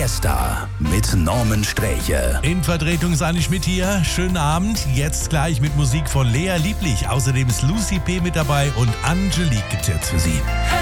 Fiesta mit Norman Sträche. In Vertretung Sani Schmidt hier. Schönen Abend. Jetzt gleich mit Musik von Lea Lieblich. Außerdem ist Lucy P. mit dabei und Angelique gibt jetzt für Sie.